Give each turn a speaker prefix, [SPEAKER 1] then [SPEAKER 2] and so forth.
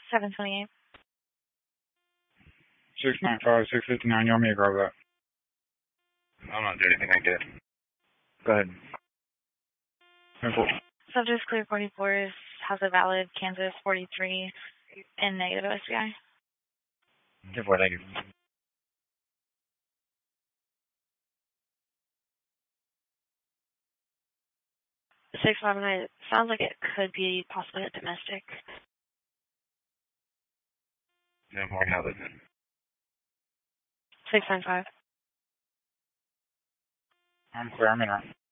[SPEAKER 1] 728.
[SPEAKER 2] 695, 659, you want me to grab that?
[SPEAKER 3] I'm not doing anything, I did. Go ahead.
[SPEAKER 2] Simple.
[SPEAKER 1] Subject's clear 44 has a valid Kansas 43 and negative SBI.
[SPEAKER 3] 10-4, thank you.
[SPEAKER 1] 659, it sounds like it could be possibly a domestic.
[SPEAKER 3] 10-4, have it.
[SPEAKER 1] 695.
[SPEAKER 2] I'm clear, I'm in.